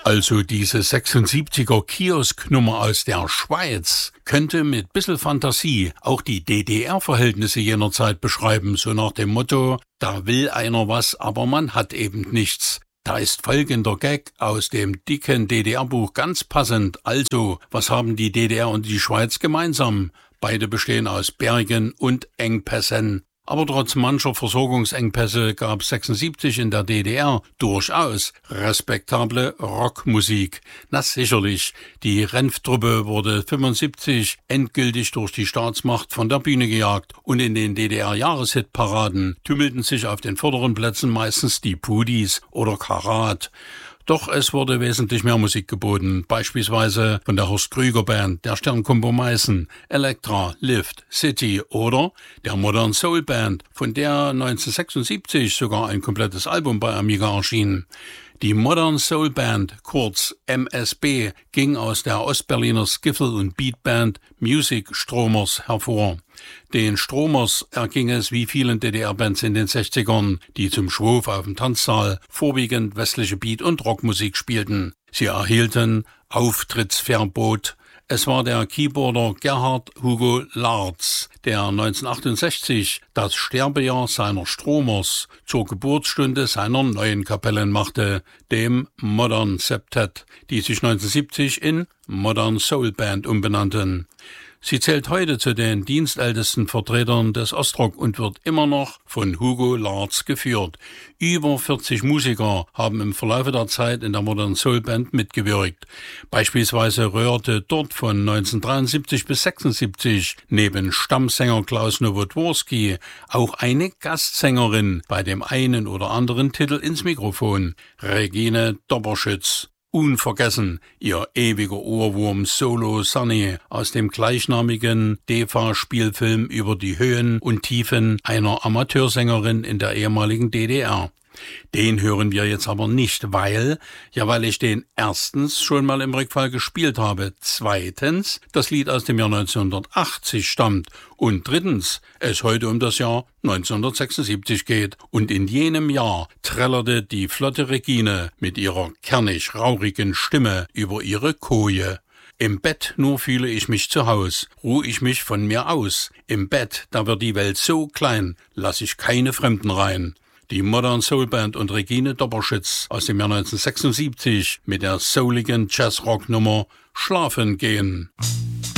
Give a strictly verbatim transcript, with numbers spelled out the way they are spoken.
Also diese sechsundsiebziger Kiosknummer aus der Schweiz könnte mit bissel Fantasie auch die D D R-Verhältnisse jener Zeit beschreiben, so nach dem Motto, da will einer was, aber man hat eben nichts. Da ist folgender Gag aus dem dicken D D R-Buch ganz passend. Also, was haben die D D R und die Schweiz gemeinsam? Beide bestehen aus Bergen und Engpässen. Aber trotz mancher Versorgungsengpässe gab sechsundsiebzig in der D D R durchaus respektable Rockmusik. Na sicherlich, die Renf-Truppe wurde fünfundsiebzig endgültig durch die Staatsmacht von der Bühne gejagt und in den D D R-Jahreshitparaden tümmelten sich auf den vorderen Plätzen meistens die Pudis oder Karat. Doch es wurde wesentlich mehr Musik geboten, beispielsweise von der Horst Krüger Band, der Sternkombo Meißen, Elektra, Lift, City oder der Modern Soul Band, von der neunzehnhundertsechsundsiebzig sogar ein komplettes Album bei Amiga erschien. Die Modern Soul Band, kurz M S B, ging aus der Ostberliner Skiffle- und Beatband Music Stromers hervor. Den Stromers erging es wie vielen D D R-Bands in den sechzigern, die zum Schwurf auf dem Tanzsaal vorwiegend westliche Beat- und Rockmusik spielten. Sie erhielten Auftrittsverbot. Es war der Keyboarder Gerhard Hugo Larz, der neunzehnhundertachtundsechzig das Sterbejahr seiner Stromers zur Geburtsstunde seiner neuen Kapelle machte, dem Modern Septet, die sich neunzehnhundertsiebzig in Modern Soul Band umbenannten. Sie zählt heute zu den dienstältesten Vertretern des Ostrock und wird immer noch von Hugo Larz geführt. Über vierzig Musiker haben im Verlaufe der Zeit in der Modern Soul Band mitgewirkt. Beispielsweise rührte dort von neunzehnhundertdreiundsiebzig bis sechsundsiebzig neben Stammsänger Klaus Nowotworski auch eine Gastsängerin bei dem einen oder anderen Titel ins Mikrofon, Regine Doberschütz. Unvergessen ihr ewiger Ohrwurm Solo Sunny aus dem gleichnamigen D E F A-Spielfilm über die Höhen und Tiefen einer Amateursängerin in der ehemaligen D D R. Den hören wir jetzt aber nicht, weil, ja weil ich den erstens schon mal im Rückfall gespielt habe, zweitens das Lied aus dem Jahr neunzehnhundertachtzig stammt und drittens es heute um das Jahr neunzehnhundertsechsundsiebzig geht und in jenem Jahr trällerte die flotte Regine mit ihrer kernig-raurigen Stimme über ihre Koje. Im Bett nur fühle ich mich zu Haus, ruh ich mich von mir aus. Im Bett, da wird die Welt so klein, lass ich keine Fremden rein. Die Modern Soul Band und Regine Doberschütz aus dem Jahr neunzehnhundertsechsundsiebzig mit der souligen Jazzrock-Nummer Schlafen gehen.